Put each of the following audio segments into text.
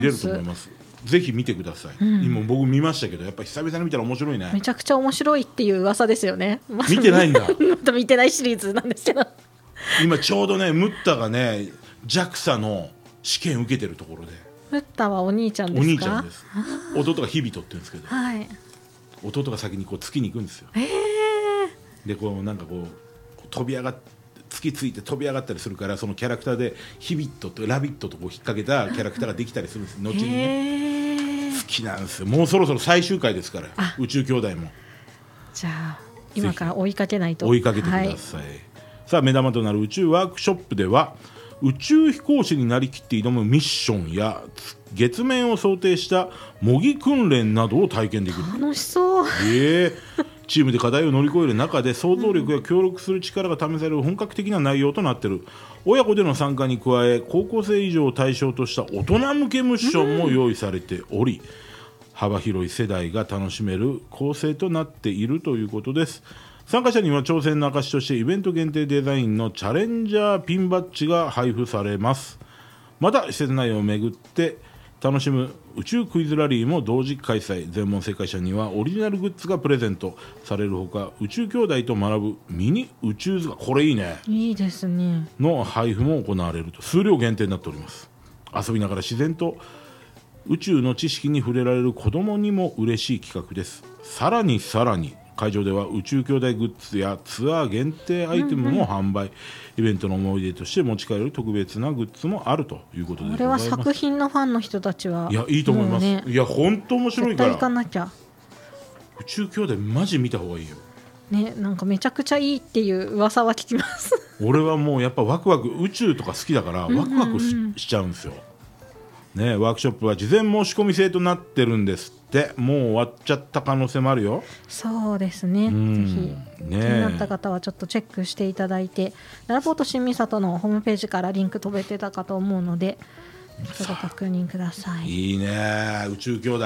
出ると思います。ぜひ見てください、今僕見ましたけどやっぱり久々に見たら面白いね。 めちゃくちゃ面白いっていう噂ですよね。 見てないんだまだ見てないシリーズなんですけど、 今ちょうどねムッタがね JAXA の試験受けてるところで。 ムッタはお兄ちゃんですか？ お兄ちゃんです。弟が日々とってるんですけど、 はい。 弟が先にこう月に行くんですよ。でこうなんかこう飛び上がって月ついて飛び上がったりするから、そのキャラクターでヒビットとラビットとこう引っ掛けたキャラクターができたりするんです。後にね好きなんですよ。もうそろそろ最終回ですから、宇宙兄弟も。 じゃあ今から追いかけないと。 追いかけてください、さあ目玉となる宇宙ワークショップでは宇宙飛行士になりきって挑むミッションや月面を想定した模擬訓練などを体験できる。 楽しそう。 チームで課題を乗り越える中で想像力や協力する力が試される本格的な内容となっている。親子での参加に加え高校生以上を対象とした大人向けミッションも用意されており、幅広い世代が楽しめる構成となっているということです。参加者には挑戦の証としてイベント限定デザインのチャレンジャーピンバッジが配布されます。また施設内を巡って楽しむ宇宙クイズラリーも同時開催。全問正解者にはオリジナルグッズがプレゼントされるほか、宇宙兄弟と学ぶミニ宇宙図鑑、これいいね、 いいですね、 の配布も行われると。数量限定になっております。遊びながら自然と宇宙の知識に触れられる子どもにも嬉しい企画です。さらに会場では宇宙兄弟グッズやツアー限定アイテムも販売、イベントの思い出として持ち帰る特別なグッズもあるということでございます。 これは作品のファンの人たちはいやいいと思います、いや本当面白いから絶対行かなきゃ。 宇宙兄弟マジ見た方がいいよね。なんかめちゃくちゃいいっていう噂は聞きます俺はもうやっぱワクワク、宇宙とか好きだからワクワク しちゃうんですよね。ワークショップは事前申し込み制となってるんですって。もう終わっちゃった可能性もあるよ。 そうですね、ぜひ気になった方はちょっとチェックしていただいて、ララポート新三郷のホームページからリンク飛べてたかと思うのでちょっとご確認ください。 いいね宇宙兄弟、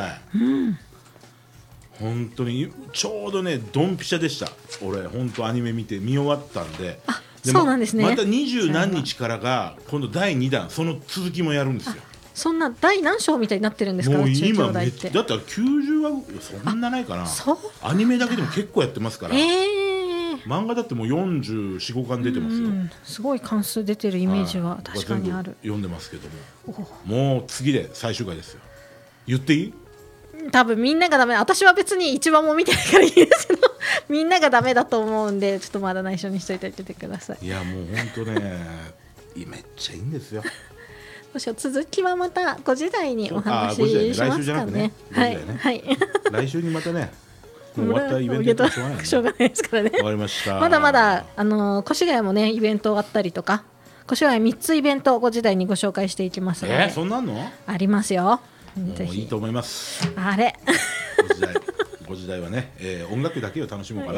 本当にちょうどねドンピシャでした。俺本当アニメ見終わったんで。 そうなんですね。 また20何日からが今度第2弾、その続きもやるんですよ。 そんな第何章みたいになってるんですか？ もう宇宙兄今弟ってだったら90話そんなないかな。アニメだけでも結構やってますから、漫画だってもう44、5巻出てますよ。 すごい関数出てるイメージは確かにある。 読んでますけども、もう次で最終回ですよ。言っていい？ 多分みんながダメ。私は別に一番も見てないからいいですけどみんながダメだと思うんでちょっとまだ内緒にしといてください。 いやもう本当ねめっちゃいいんですよ。 続きはまた5時台にお話ししますかね。 来週にまたねもう終わったイベントやってもしょうがないですからね。 わかりました。 まだまだ越谷もねイベントあったりとか、越谷3つイベント5時台にご紹介していきますので。 そんなんのありますよ。ぜひいいと思います。 あれ 5時台はね、音楽だけを楽しもうかな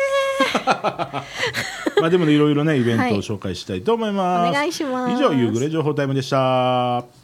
まあでもねいろいろねイベントを紹介したいと思います。 お願いします。 以上夕暮れ情報タイムでした。